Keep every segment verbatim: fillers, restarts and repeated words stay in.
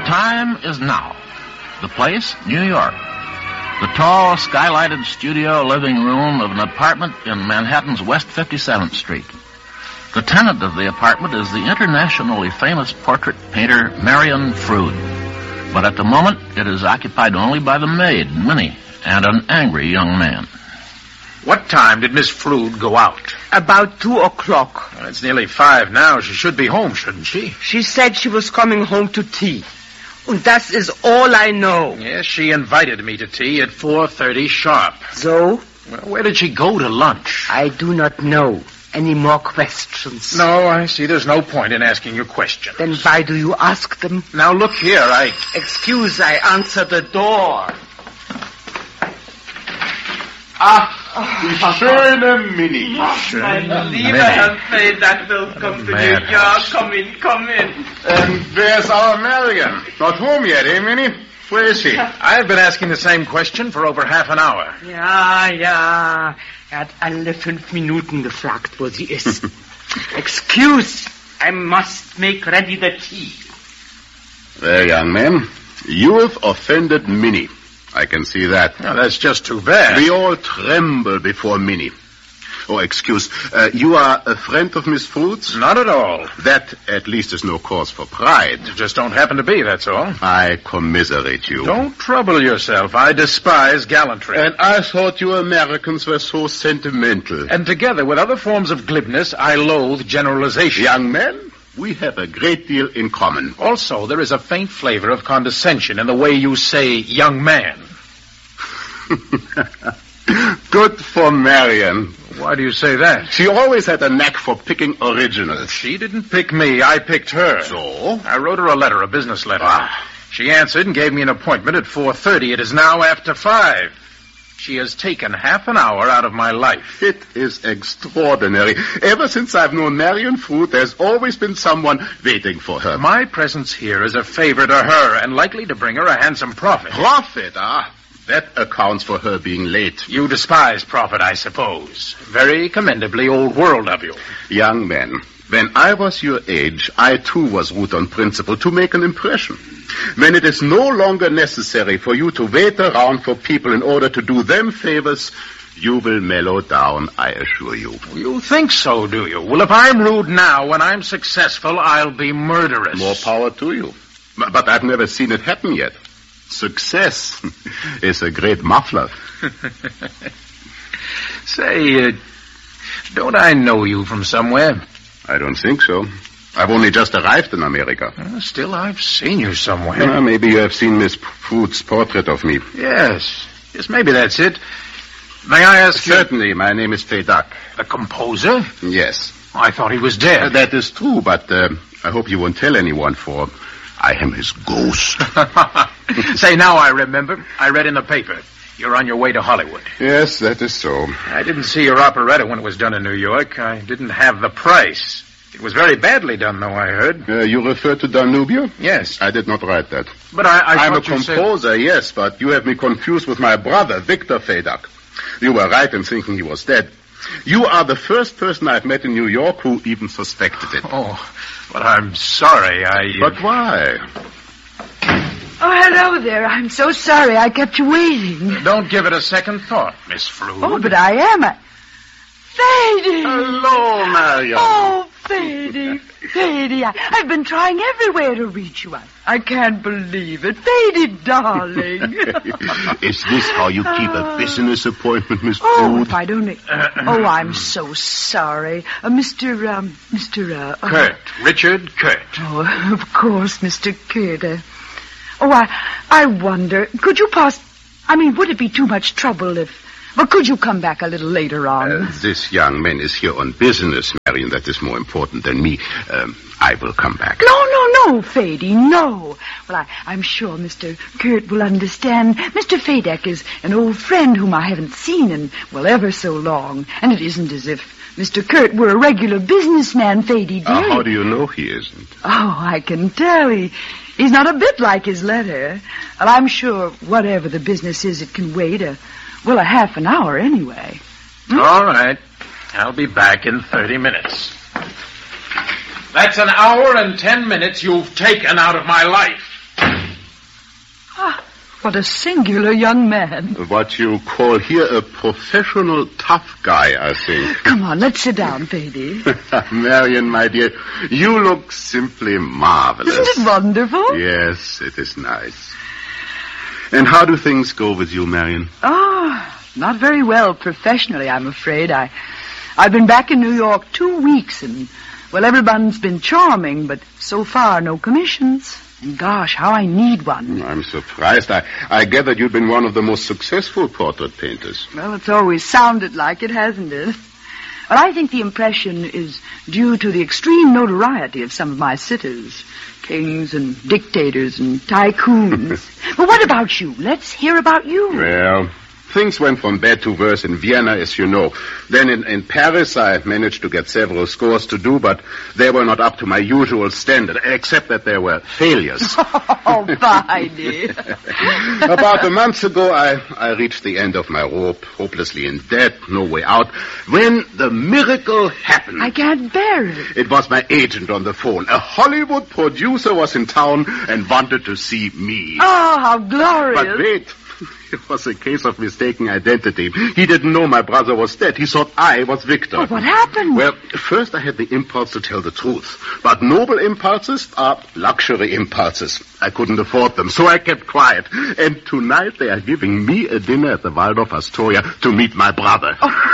time is now. The place, New York. The tall, skylighted studio living room of an apartment in Manhattan's West fifty-seventh Street. The tenant of the apartment is the internationally famous portrait painter Marion Froude. But at the moment, it is occupied only by the maid, Minnie, and an angry young man. What time did Miss Froude go out? About two o'clock. Well, it's nearly five now. She should be home, shouldn't she? She said she was coming home to tea. And that is all I know. Yes, she invited me to tea at four thirty sharp. So? Well, where did she go to lunch? I do not know. Any more questions? No, I see there's no point in asking you questions. Then why do you ask them? Now, look here, I... Excuse, I answer the door. Ah, schöne Minnie. Mein lieber Herr Feder, welcome to New York. Come in, come in. And where's our Marion? Not home yet, eh, Minnie? Where is she? I've been asking the same question for over half an hour. Ja, ja. Er hat alle fünf Minuten gefragt, wo sie ist. Excuse, I must make ready the tea. There, young man. You have offended Minnie. I can see that. Now, that's just too bad. We all tremble before Minnie. Oh, excuse. Uh, you are a friend of Miss Froude's? Not at all. That, at least, is no cause for pride. You just don't happen to be, that's all. I commiserate you. Don't trouble yourself. I despise gallantry. And I thought you Americans were so sentimental. And together with other forms of glibness, I loathe generalization. Young man, we have a great deal in common. Also, there is a faint flavor of condescension in the way you say young man. Good for Marion. Why do you say that? She always had a knack for picking originals. She didn't pick me. I picked her. So? I wrote her a letter, a business letter. Ah. She answered and gave me an appointment at four thirty. It is now after five. She has taken half an hour out of my life. It is extraordinary. Ever since I've known Marion Froude, there's always been someone waiting for her. My presence here is a favor to her and likely to bring her a handsome profit. Profit, ah? That accounts for her being late. You despise profit, I suppose. Very commendably old world of you. Young man, when I was your age, I too was rude on principle to make an impression. When it is no longer necessary for you to wait around for people in order to do them favors, you will mellow down, I assure you. You think so, do you? Well, if I'm rude now, when I'm successful, I'll be murderous. More power to you. But I've never seen it happen yet. Success is a great muffler. Say, uh, don't I know you from somewhere? I don't think so. I've only just arrived in America. Well, still, I've seen you somewhere. Uh, maybe you have seen Miss Froude's portrait of me. Yes. Yes, maybe that's it. May I ask you... Certainly, my name is Fedak. The composer? Yes. I thought he was dead. Uh, that is true, but uh, I hope you won't tell anyone, for I am his ghost. Say, now I remember. I read in the paper. You're on your way to Hollywood. Yes, that is so. I didn't see your operetta when it was done in New York. I didn't have the price. It was very badly done, though, I heard. Uh, you refer to Danubio? Yes. I did not write that. But I, I I'm a thought you composer, said... yes, but you have me confused with my brother, Victor Fedak. You were right in thinking he was dead. You are the first person I've met in New York who even suspected it. Oh, but I'm sorry, I... Uh... But why? Oh, hello there. I'm so sorry I kept you waiting. Don't give it a second thought, Miss Froude. Oh, but I am. A... Fady! Hello, Marion. Oh, Fady, Fady, I, I've been trying everywhere to reach you. I, I can't believe it. Fady, darling. Is this how you keep a business appointment, Miss Oh, Froude? if I'd only... Oh, I'm so sorry. Uh, Mister, um, Mister, uh... Kurt. Uh, Richard Kurt. Oh, of course, Mister Kurt. Uh, oh, I, I wonder, could you pass... I mean, would it be too much trouble if... Well, could you come back a little later on? Uh, this young man is here on business, Marion. That is more important than me. Um, I will come back. No, no, no, Fady, no. Well, I, I'm sure Mister Kurt will understand. Mister Fedak is an old friend whom I haven't seen in, well, ever so long. And it isn't as if Mister Kurt were a regular businessman, Fady, dear. Uh, how do you know he isn't? Oh, I can tell. He, he's not a bit like his letter. Well, I'm sure whatever the business is, it can wait a... Well, a half an hour, anyway. Hmm? All right. I'll be back in thirty minutes. That's an hour and ten minutes you've taken out of my life. Ah, what a singular young man. What you call here a professional tough guy, I think. Come on, let's sit down, Fady. Marion, my dear, you look simply marvelous. Isn't it wonderful? Yes, it is nice. And how do things go with you, Marion? Oh, not very well professionally, I'm afraid. I, I've been back in New York two weeks, and, well, everyone's been charming, but so far no commissions. And gosh, how I need one. I'm surprised. I, I gathered you'd been one of the most successful portrait painters. Well, it's always sounded like it, hasn't it? Well, I think the impression is due to the extreme notoriety of some of my sitters. Kings and dictators and tycoons. But what about you? Let's hear about you. Well, things went from bad to worse in Vienna, as you know. Then in, in Paris, I managed to get several scores to do, but they were not up to my usual standard, except that they were failures. Oh, Bidey. About a month ago, I, I reached the end of my rope, hopelessly in debt, no way out, when the miracle happened. I can't bear it. It was my agent on the phone. A Hollywood producer was in town and wanted to see me. Oh, how glorious. But wait. It was a case of mistaken identity. He didn't know my brother was dead. He thought I was Victor. Oh, what happened? Well, first I had the impulse to tell the truth. But noble impulses are luxury impulses. I couldn't afford them, so I kept quiet. And tonight they are giving me a dinner at the Waldorf Astoria to meet my brother.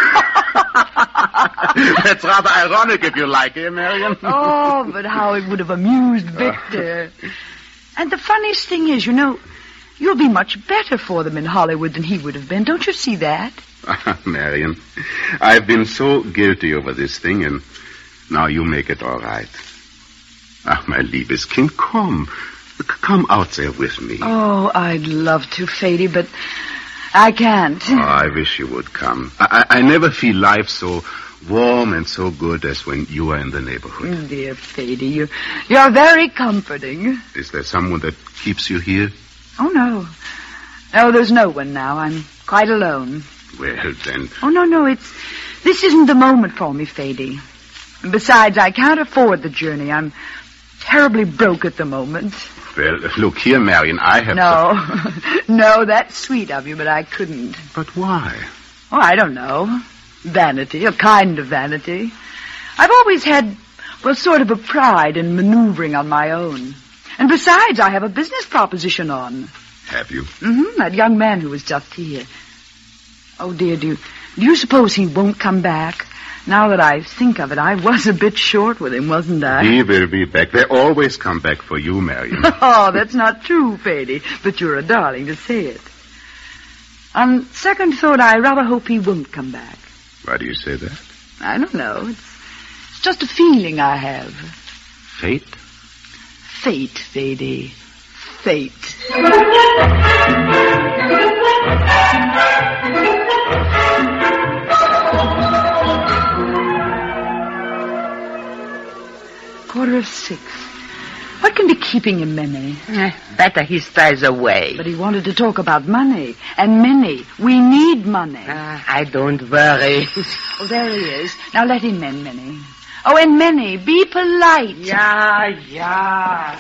That's rather ironic, if you like, eh, Marion? Oh, but how it would have amused Victor. And the funniest thing is, you know, you'll be much better for them in Hollywood than he would have been. Don't you see that? Marion, I've been so guilty over this thing, and now you make it all right. Ah, my Liebeskind, come. Come out there with me. Oh, I'd love to, Fady, but I can't. Oh, I wish you would come. I, I, I never feel life so warm and so good as when you are in the neighborhood. Mm, dear Fady, you, you're very comforting. Is there someone that keeps you here? Oh, no. No, there's no one now. I'm quite alone. Well, then... Oh, no, no, it's... This isn't the moment for me, Fady. And besides, I can't afford the journey. I'm terribly broke at the moment. Well, look here, Marion, I have... No. No, that's sweet of you, but I couldn't. But why? Oh, I don't know. Vanity, a kind of vanity. I've always had, well, sort of a pride in maneuvering on my own. And besides, I have a business proposition on. Have you? Mm-hmm, that young man who was just here. Oh, dear, do you, do you suppose he won't come back? Now that I think of it, I was a bit short with him, wasn't I? He will be back. They always come back for you, Marion. Oh, that's not true, Fady, but you're a darling to say it. On second thought, I rather hope he won't come back. Why do you say that? I don't know. It's, it's just a feeling I have. Fate? Fate, Fady. Fate. Quarter of six. What can be keeping him, Minnie? Eh, better he stays away. But he wanted to talk about money. And Minnie, we need money. Uh, I don't worry. Oh, there he is. Now let him in, Minnie. Oh, and Minnie, be polite. Yeah, yeah.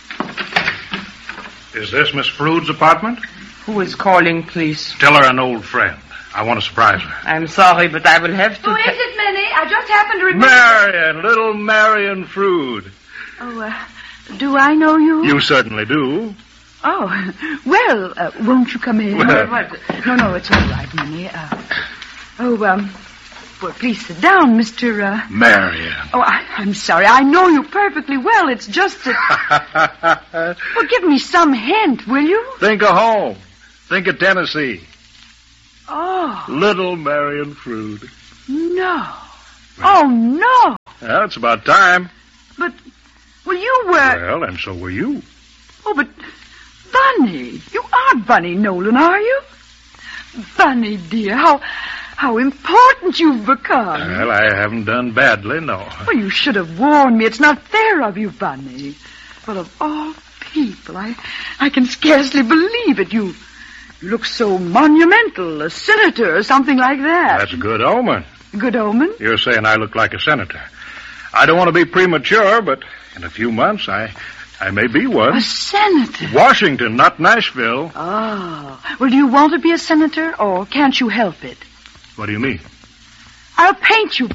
Is this Miss Frood's apartment? Who is calling, please? Tell her an old friend. I want to surprise her. I'm sorry, but I will have to... Who is it, Minnie? I just happened to remember... Marion, little Marion Frood. Oh, uh, do I know you? You certainly do. Oh, well, uh, won't you come in? Well, no, no, it's all right, Minnie. Uh, oh, um, well, please sit down, Mister Uh... Marion. Oh, I, I'm sorry. I know you perfectly well. It's just that... Well, give me some hint, will you? Think of home. Think of Tennessee. Oh. Little Marion Frood. No. Oh, no. Well, it's about time. But, well, you were... Well, and so were you. Oh, but, Bunny, you are Bunny Nolan, are you? Bunny, dear, how how important you've become. Well, I haven't done badly, no. Well, you should have warned me. It's not fair of you, Bunny. Well, of all people, I I can scarcely believe it. You, you look so monumental, a senator or something like that. That's a good omen. Good omen? You're saying I look like a senator. I don't want to be premature, but in a few months, I I may be one. A senator? Washington, not Nashville. Oh. Well, do you want to be a senator, or can't you help it? What do you mean? I'll paint you